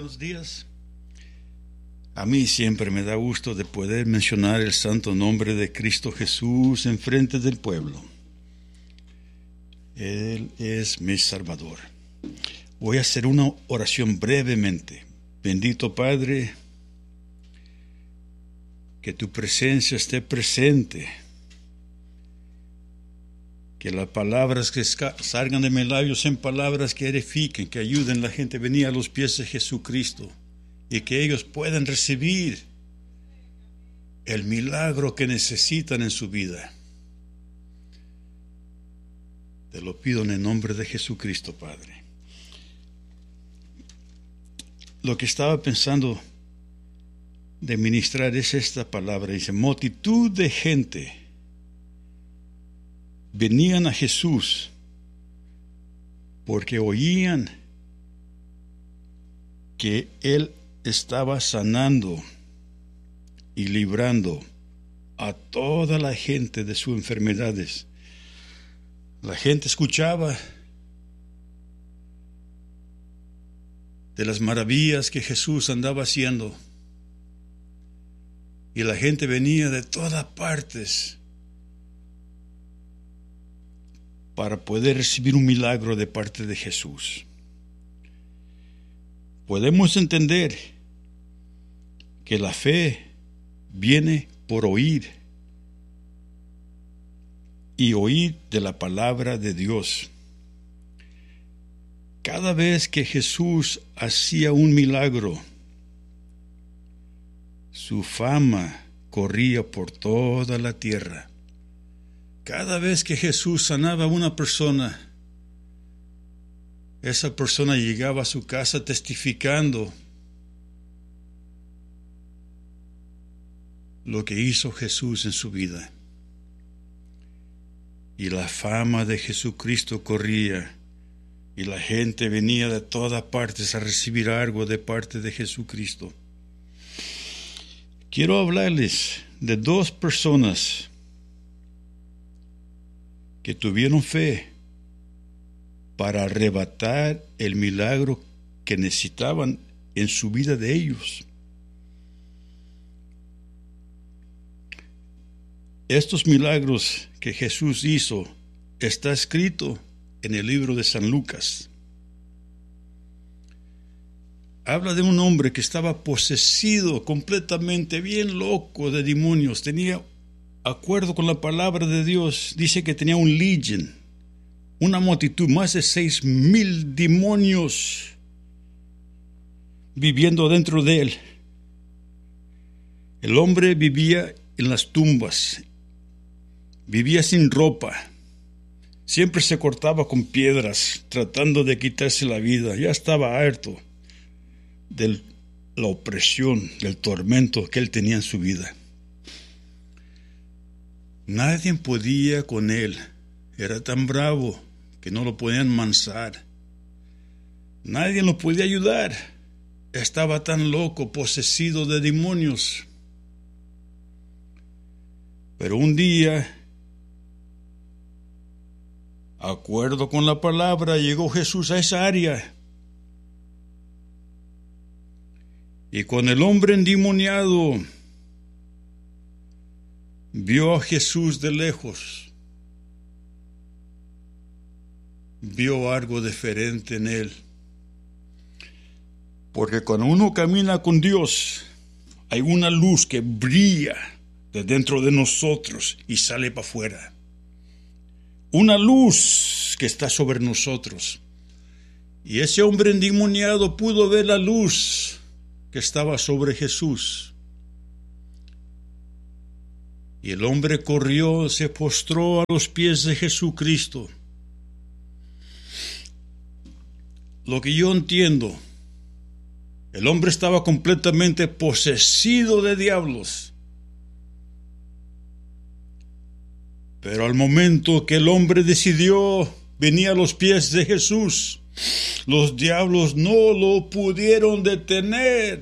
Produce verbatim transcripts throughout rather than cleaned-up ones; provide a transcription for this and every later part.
buenos días. A mí siempre me da gusto de poder mencionar el santo nombre de Cristo Jesús en frente del pueblo. Él es mi Salvador. Voy a hacer una oración brevemente. Bendito Padre, que tu presencia esté presente, que las palabras que salgan de mis labios sean palabras que edifiquen, que ayuden a la gente a venir a los pies de Jesucristo y que ellos puedan recibir el milagro que necesitan en su vida. Te lo pido en el nombre de Jesucristo, Padre. Lo que estaba pensando de ministrar es esta palabra. Dice, multitud de gente venían a Jesús porque oían que Él estaba sanando y librando a toda la gente de sus enfermedades. La gente escuchaba de las maravillas que Jesús andaba haciendo y la gente venía de todas partes para poder recibir un milagro de parte de Jesús. Podemos entender que la fe viene por oír y oír de la palabra de Dios. Cada vez que Jesús hacía un milagro, su fama corría por toda la tierra. Cada vez que Jesús sanaba a una persona, esa persona llegaba a su casa testificando lo que hizo Jesús en su vida. Y la fama de Jesucristo corría, y la gente venía de todas partes a recibir algo de parte de Jesucristo. Quiero hablarles de dos personas que tuvieron fe para arrebatar el milagro que necesitaban en su vida de ellos. Estos milagros que Jesús hizo está escrito en el libro de San Lucas. Habla de un hombre que estaba posesido completamente, bien loco de demonios. Tenía acuerdo con la palabra de Dios. Dice que tenía un legion, una multitud, más de seis mil demonios viviendo dentro de él. El hombre vivía en las tumbas, vivía sin ropa, siempre se cortaba con piedras tratando de quitarse la vida. Ya estaba harto de la opresión, del tormento que él tenía en su vida. Nadie podía con él, era tan bravo que no lo podían mansar. Nadie lo podía ayudar, estaba tan loco, posesido de demonios. Pero un día, acuerdo con la palabra, llegó Jesús a esa área. Y con el hombre endemoniado, vio a Jesús de lejos. Vio algo diferente en él. Porque cuando uno camina con Dios, hay una luz que brilla de dentro de nosotros y sale para afuera. Una luz que está sobre nosotros. Y ese hombre endemoniado pudo ver la luz que estaba sobre Jesús. Y el hombre corrió, se postró a los pies de Jesucristo. Lo que yo entiendo, el hombre estaba completamente posesido de diablos. Pero al momento que el hombre decidió venir a los pies de Jesús, los diablos no lo pudieron detener.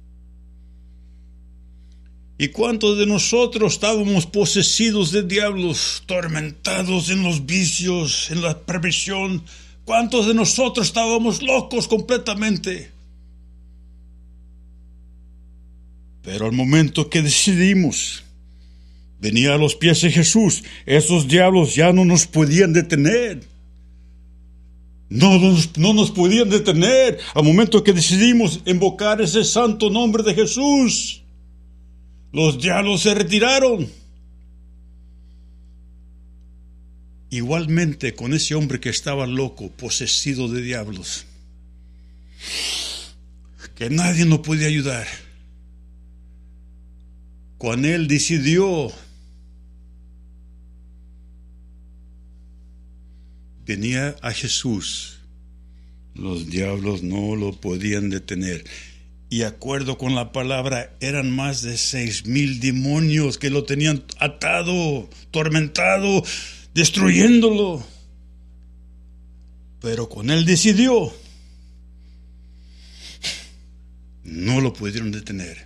¿Y cuántos de nosotros estábamos posesidos de diablos, tormentados en los vicios, en la perversión? ¿Cuántos de nosotros estábamos locos completamente? Pero al momento que decidimos venir a los pies de Jesús, esos diablos ya no nos podían detener. No nos, no nos podían detener. Al momento que decidimos invocar ese santo nombre de Jesús, los diablos se retiraron. Igualmente con ese hombre que estaba loco, posesido de diablos, que nadie nos podía ayudar. Cuando él decidió venía a Jesús, los diablos no lo podían detener. Y acuerdo con la palabra, eran más de seis mil demonios que lo tenían atado, tormentado, destruyéndolo. Pero con él decidió, no lo pudieron detener.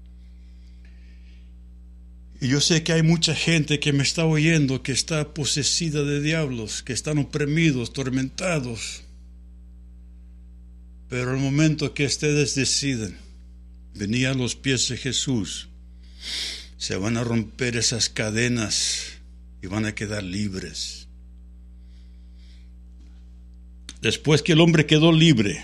Y yo sé que hay mucha gente que me está oyendo que está posesida de diablos, que están oprimidos, tormentados. Pero al momento que ustedes deciden venir a los pies de Jesús, se van a romper esas cadenas y van a quedar libres. Después que el hombre quedó libre,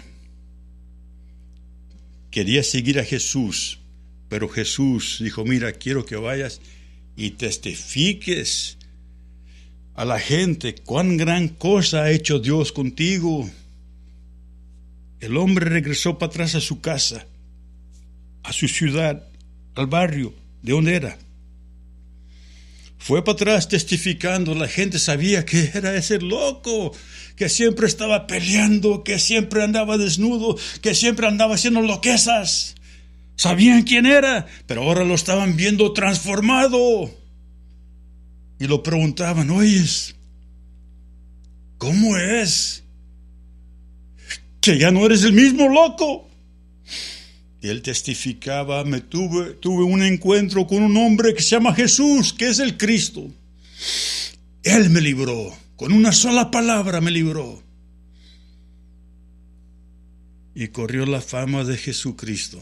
quería seguir a Jesús. Pero Jesús dijo, mira, quiero que vayas y testifiques a la gente cuán gran cosa ha hecho Dios contigo. El hombre regresó para atrás a su casa, a su ciudad, al barrio, de donde era. Fue para atrás testificando, la gente sabía que era ese loco, que siempre estaba peleando, que siempre andaba desnudo, que siempre andaba haciendo loquezas. Sabían quién era, pero ahora lo estaban viendo transformado. Y lo preguntaban, oyes, ¿cómo es que ya no eres el mismo loco? Y él testificaba, me tuve, tuve un encuentro con un hombre que se llama Jesús, que es el Cristo. Él me libró, con una sola palabra me libró. Y corrió la fama de Jesucristo.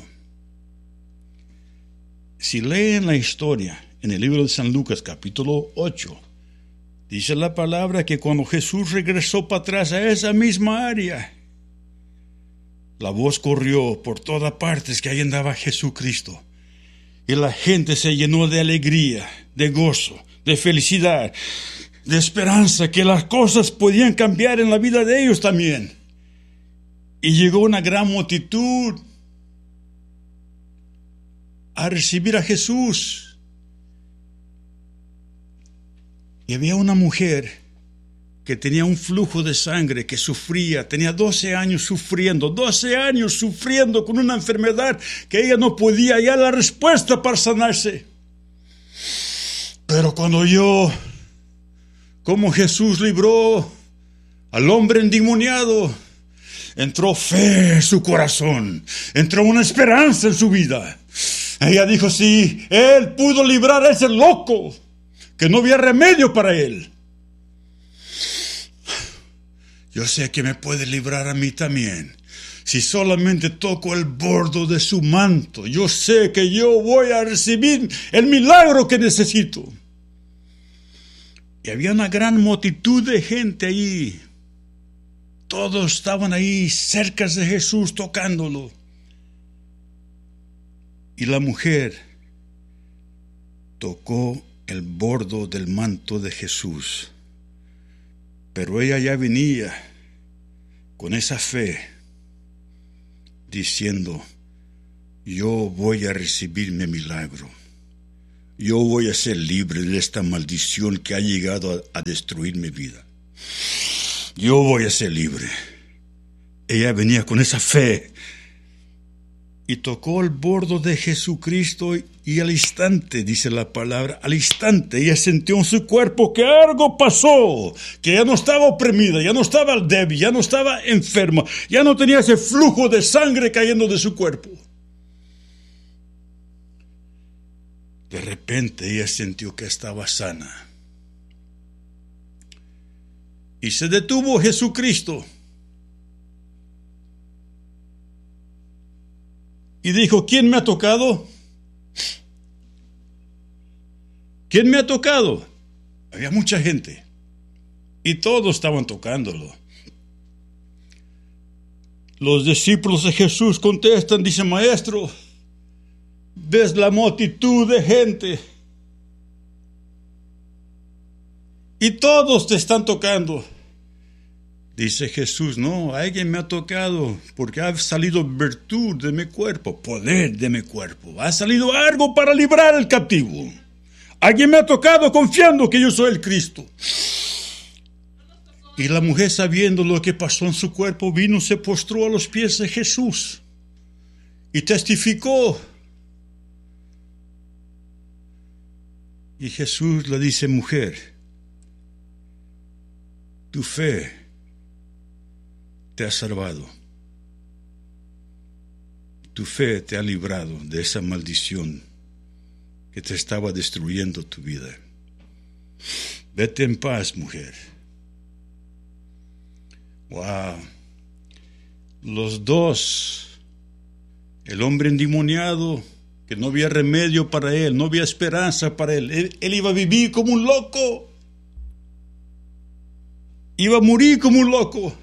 Si leen la historia en el libro de San Lucas, capítulo ocho, dice la palabra que cuando Jesús regresó para atrás a esa misma área, la voz corrió por todas partes que ahí andaba Jesucristo. Y la gente se llenó de alegría, de gozo, de felicidad, de esperanza, que las cosas podían cambiar en la vida de ellos también. Y llegó una gran multitud a recibir a Jesús. Y había una mujer que tenía un flujo de sangre, que sufría, tenía doce años sufriendo, doce años sufriendo con una enfermedad que ella no podía hallar la respuesta para sanarse. Pero cuando oyó cómo Jesús libró al hombre endemoniado, entró fe en su corazón, entró una esperanza en su vida. Ella dijo, sí, él pudo librar a ese loco, que no había remedio para él. Yo sé que me puede librar a mí también. Si solamente toco el borde de su manto, yo sé que yo voy a recibir el milagro que necesito. Y había una gran multitud de gente ahí. Todos estaban ahí cerca de Jesús tocándolo. Y la mujer tocó el borde del manto de Jesús. Pero ella ya venía con esa fe, diciendo, yo voy a recibir mi milagro. Yo voy a ser libre de esta maldición que ha llegado a, a destruir mi vida. Yo voy a ser libre. Ella venía con esa fe y tocó el borde de Jesucristo, y al instante, dice la palabra, al instante ella sintió en su cuerpo que algo pasó, que ya no estaba oprimida, ya no estaba débil, ya no estaba enferma, ya no tenía ese flujo de sangre cayendo de su cuerpo. De repente ella sintió que estaba sana. Y se detuvo Jesucristo y dijo, ¿quién me ha tocado? ¿Quién me ha tocado? Había mucha gente y todos estaban tocándolo. Los discípulos de Jesús contestan, dice: Maestro, ves la multitud de gente y todos te están tocando. Dice Jesús: no, alguien me ha tocado porque ha salido virtud de mi cuerpo, poder de mi cuerpo. Ha salido algo para librar al captivo. Alguien me ha tocado confiando que yo soy el Cristo. Y la mujer, sabiendo lo que pasó en su cuerpo, vino, se postró a los pies de Jesús y testificó. Y Jesús le dice: mujer, tu fe te ha salvado. Tu fe te ha librado de esa maldición que te estaba destruyendo tu vida. Vete en paz, mujer. Wow. Los dos, el hombre endemoniado, que no había remedio para él, no había esperanza para él. Él, él iba a vivir como un loco. Iba a morir como un loco.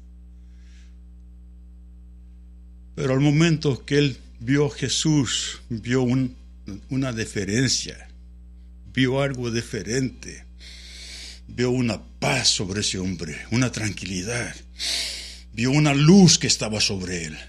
Pero al momento que él vio a Jesús, vio un, una diferencia, vio algo diferente, vio una paz sobre ese hombre, una tranquilidad, vio una luz que estaba sobre él.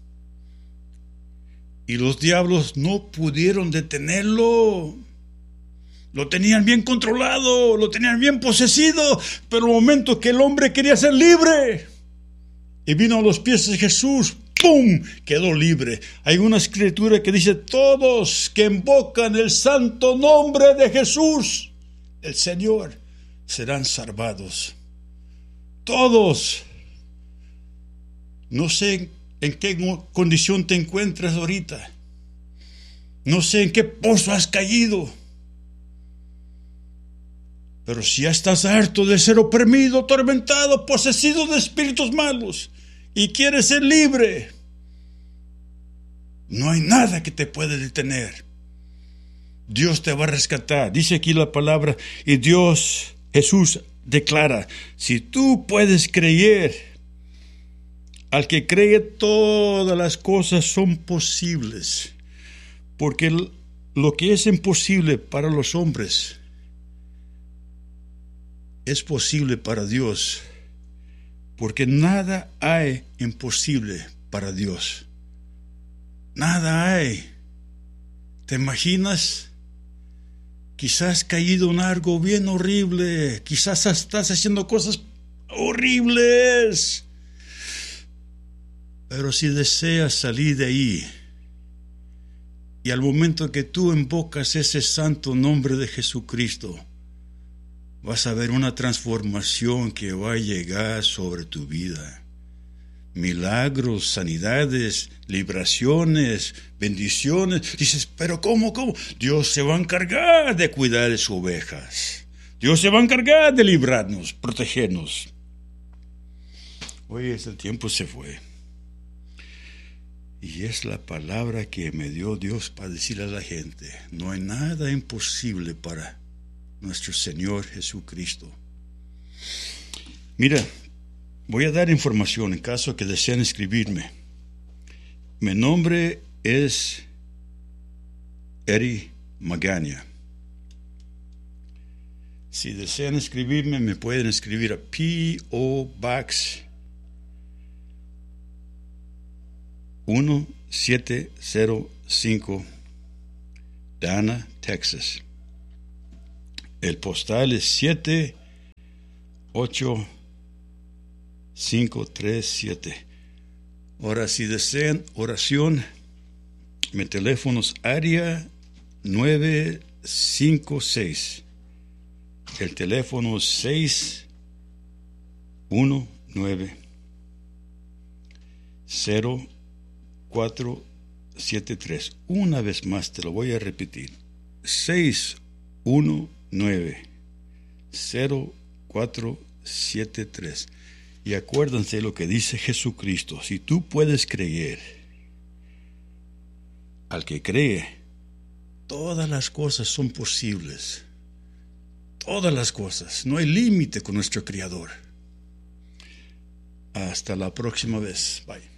Y los diablos no pudieron detenerlo. Lo tenían bien controlado, lo tenían bien posesido, pero al momento que el hombre quería ser libre y vino a los pies de Jesús, ¡pum!, quedó libre. Hay una escritura que dice: todos que invocan el santo nombre de Jesús, el Señor, serán salvados. Todos. No sé en qué condición te encuentras ahorita. No sé en qué pozo has caído. Pero si ya estás harto de ser oprimido, atormentado, posesido de espíritus malos y quieres ser libre, no hay nada que te pueda detener. Dios te va a rescatar. Dice aquí la palabra, y Dios, Jesús declara: si tú puedes creer, al que cree todas las cosas son posibles. Porque lo que es imposible para los hombres es posible para Dios, porque nada hay imposible para Dios. Nada hay. ¿Te imaginas? Quizás caído en algo bien horrible, quizás estás haciendo cosas horribles, pero si deseas salir de ahí, y al momento que tú invocas ese santo nombre de Jesucristo, vas a ver una transformación que va a llegar sobre tu vida. Milagros, sanidades, libraciones, bendiciones. Dices: pero ¿cómo, cómo? Dios se va a encargar de cuidar de sus ovejas. Dios se va a encargar de librarnos, protegernos. Oye, ese tiempo se fue. Y es la palabra que me dio Dios para decirle a la gente: no hay nada imposible para nuestro Señor Jesucristo. Mira, voy a dar información en caso que deseen escribirme. Mi nombre es Eri Magaña. Si desean escribirme, me pueden escribir a P O Box uno siete cero cinco, Dana, Texas. El postal es siete ocho cinco tres siete. Ahora, si desean oración, mi teléfono es área nueve cinco seis. El teléfono es seis uno nueve cero cuatro siete tres. Una vez más te lo voy a repetir: seis uno nueve cero cuatro siete tres. Y acuérdense lo que dice Jesucristo: si tú puedes creer, al que cree, todas las cosas son posibles. todas las cosas. No hay límite con nuestro Creador. Hasta la próxima vez. Bye.